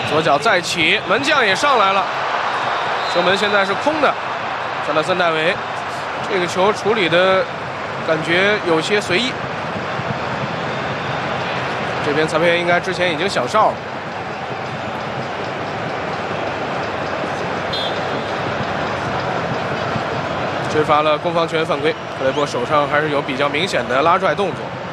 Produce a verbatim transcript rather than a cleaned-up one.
左脚再起，门将也上来了，射门现在是空的。萨勒森戴维这个球处理的感觉有些随意。这边裁判员应该之前已经响哨了。吹罚了攻防权犯规，克雷波手上还是有比较明显的拉拽动作。